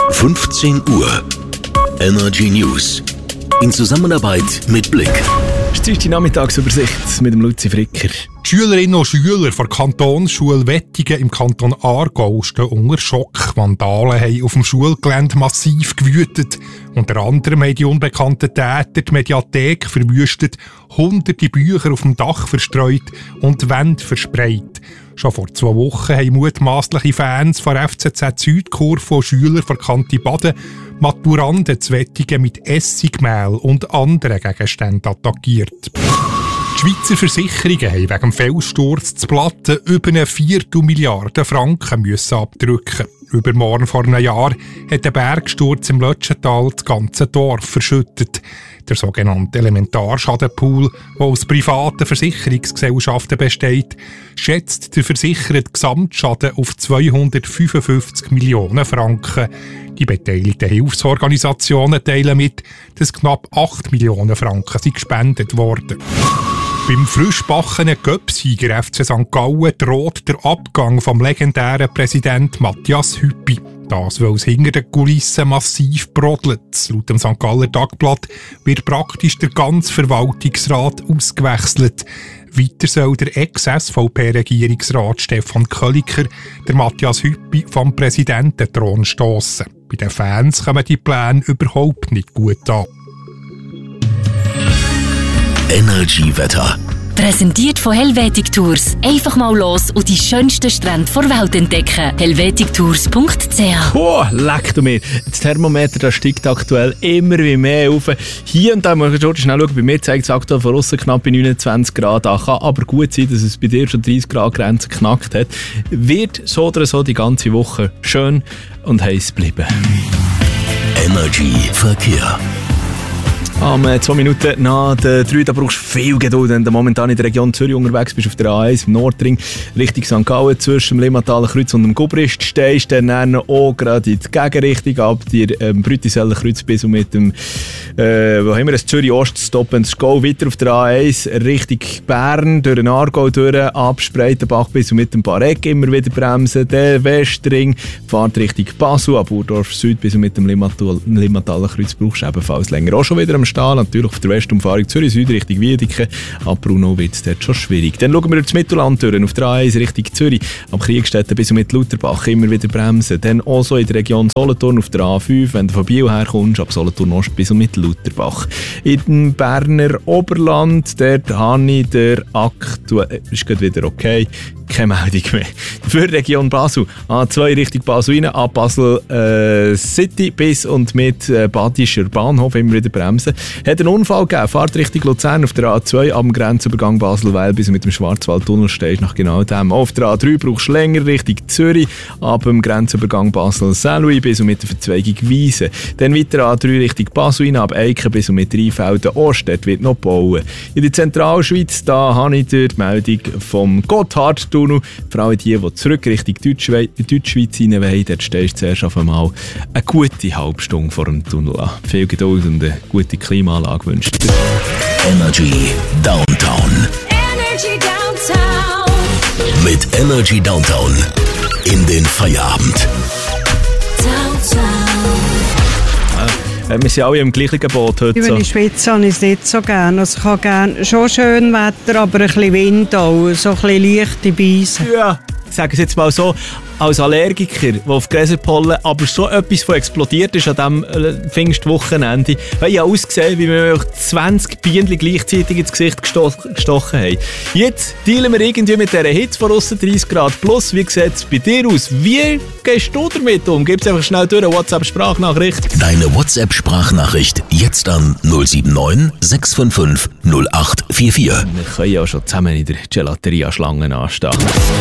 15 Uhr. Energy News. In Zusammenarbeit mit Blick. Das ist die Nachmittagsübersicht mit dem Luzi Fricker. Die Schülerinnen und Schüler der Kantonsschule Wettingen im Kanton Aargau stehen unter Schock. Vandalen haben auf dem Schulgelände massiv gewütet. Unter anderem haben die unbekannten Täter die Mediathek verwüstet, hunderte Bücher auf dem Dach verstreut und Wände versprayt. Schon vor 2 Wochen haben mutmaßliche Fans von FCZ Südkurve und Schüler von Kante Baden Maturanten zu Wettingen mit Essigmehl und anderen Gegenständen attackiert. Die Schweizer Versicherungen haben wegen dem Felssturz zu Platten über 1 Viertelmilliarde Franken müssen abdrücken. Übermorgen vor einem Jahr hat der Bergsturz im Lötschental das ganze Dorf verschüttet. Der sogenannte Elementarschadenpool, der aus privaten Versicherungsgesellschaften besteht, schätzt der versicherte Gesamtschaden auf 255 Millionen Franken. Die beteiligten Hilfsorganisationen teilen mit, dass knapp 8 Millionen Franken gespendet wurden. Beim frischbackenen Göpsieger FC St. Gallen droht der Abgang vom legendären Präsident Matthias Hüppi. Das, weil es hinter den Kulissen massiv brodelt. Laut dem St. Galler Tagblatt wird praktisch der ganze Verwaltungsrat ausgewechselt. Weiter soll der Ex-SVP-Regierungsrat Stefan Kölliker der Matthias Hüppi vom Präsidententhron stossen. Bei den Fans kommen die Pläne überhaupt nicht gut an. Energy Wetter. Präsentiert von Helvetic Tours. Einfach mal los und die schönsten Strände der Welt entdecken. helvetictours.ch. Oh, leck du mir. Das Thermometer das steigt aktuell immer wie mehr auf. Hier und da, mal schnell schauen, bei mir zeigt es aktuell von außen knapp bei 29 Grad an. Kann aber gut sein, dass es bei dir schon 30 Grad Grenze geknackt hat. Wird so oder so die ganze Woche schön und heiß bleiben. Energy Verkehr. 2 Minuten nach der 3, da brauchst du viel Geduld, wenn du momentan in der Region Zürich unterwegs bist, auf der A1 im Nordring, Richtung St. Gallen, zwischen dem Limmataler Kreuz und dem Gubrist stehst, dann auch gerade in die Gegenrichtung, ab die Brütiseller Kreuz bis und mit dem, wo haben wir das, Zürich Ost, Stop and Go, weiter auf der A1 Richtung Bern, durch den Aargau durch, ab Spreitenbach bis und mit dem Pareck immer wieder bremsen, der Westring fährt Richtung Basel, ab Urdorf Süd bis und mit dem Limmataler Kreuz brauchst du ebenfalls länger. Auch schon wieder am Stehen, natürlich auf der Westumfahrung Zürich Süd Richtung Wiedeke. Ab Bruno wird es dort schon schwierig. Dann schauen wir das Mittelland durch, auf der A1 Richtung Zürich, am Kriegstätten bis und mit Lutherbach immer wieder bremsen. Dann auch so in der Region Solothurn auf der A5, wenn du von Biel herkommst, ab Solothurn Ost bis und mit Lutherbach. In dem Berner Oberland, dort habe ich der aktuell, ist gerade wieder okay, keine Meldung mehr. Für die Region Basel, A2 Richtung Basel rein, ab Basel City bis und mit Badischer Bahnhof immer wieder bremsen. Hat einen Unfall gegeben, Fahrt Richtung Luzern auf der A2 am Grenzübergang Basel-Weil bis mit dem Schwarzwaldtunnel stehst nach genau dem. Auf der A3 brauchst du länger Richtung Zürich, ab dem Grenzübergang Basel-Saint-Louis bis und mit der Verzweigung Wiesen. Dann weiter A3 Richtung Basel rein, ab Eiken bis und mit Rheinfelden Ost, dort wird noch bauen. In der Zentralschweiz, da habe ich die Meldung vom Gotthardtunnel. Vor allem die zurück Richtung Deutschschweiz rein wollen, dort stehst du zuerst auf einmal eine gute halbe Stunde vor dem Tunnel an. Viel Geduld und eine gute Klimaanlage wünscht dir. Energy Downtown. Energy Downtown. Mit Energy Downtown in den Feierabend. Wir sind alle im gleichen Boot heute. Wenn ich schwitze, habe ich es nicht so gerne. Also ich habe gerne schon schön Wetter, aber ein bisschen Wind auch, so ein bisschen leichte Beise. Ja, ich sage es jetzt mal so, als Allergiker, der auf Gräserpollen aber so etwas von explodiert ist an diesem Pfingstwochenende, weil ich ausgesehen, wie wir 20 Bienen gleichzeitig ins Gesicht gestochen haben. Jetzt dealen wir irgendwie mit dieser Hitze von aussen 30 Grad plus. Wie sieht es bei dir aus? Wie gehst du damit um? Gib es einfach schnell durch, eine WhatsApp-Sprachnachricht. Deine WhatsApp-Sprachnachricht jetzt an 079 655 0844. Wir können ja schon zusammen in der Gelateria Schlangen anstehen.